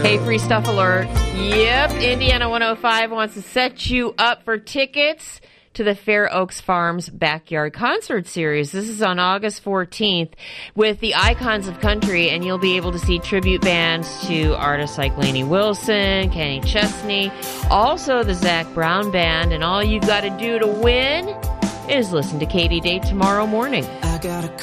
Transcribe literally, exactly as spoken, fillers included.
Hey, free stuff alert. Yep, Indiana one oh five wants to set you up for tickets to the Fair Oaks Farms Backyard Concert Series. This is on August fourteenth with the Icons of Country, and you'll be able to see tribute bands to artists like Lainey Wilson, Kenny Chesney, also the Zac Brown Band, and all you've got to do to win is listen to Katie Day tomorrow morning. I got a